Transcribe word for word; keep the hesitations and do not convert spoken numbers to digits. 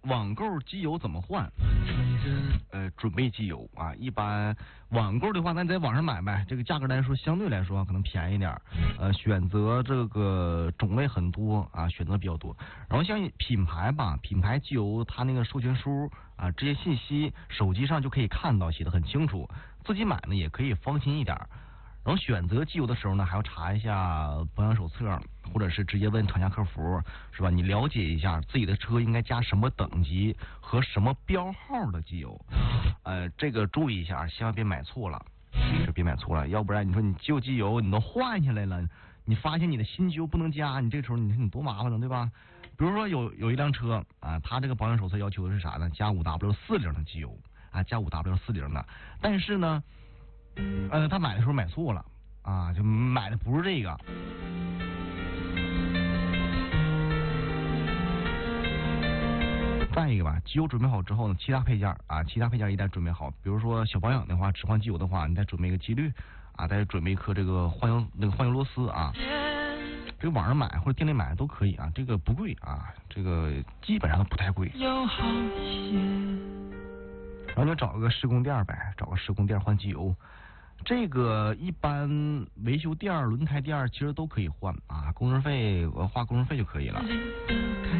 网购机油怎么换？呃，准备机油啊，一般网购的话，咱在网上买呗，这个价格来说相对来说可能便宜点，呃，选择这个种类很多啊，选择比较多。然后像品牌吧，品牌机油它那个授权书啊，这些信息手机上就可以看到，写的很清楚，自己买呢也可以放心一点。然后选择机油的时候呢，还要查一下保养手册，或者是直接问厂家客服，是吧？你了解一下自己的车应该加什么等级和什么标号的机油，呃，这个注意一下，千万别买错了，是别买错了，要不然你说你旧机油你都换下来了，你发现你的新机油不能加，你这时候你说你多麻烦呢，对吧？比如说有有一辆车啊，它这个保养手册要求的是啥呢？加五 W 四零的机油啊，加五 W 四零的，但是呢。呃，他买的时候买错了啊，就买的不是这个。再一个吧，机油准备好之后呢，其他配件啊，其他配件一旦准备好，比如说小保养的话，只换机油的话，你再准备一个机滤啊，再准备一颗这个换油那个换油螺丝啊。这个网上买或者店里买都可以啊，这个不贵啊，这个基本上都不太贵。然后就找个施工店呗，找个施工店换机油。这个一般维修店、轮胎店其实都可以换啊，工时费我花工时费就可以了。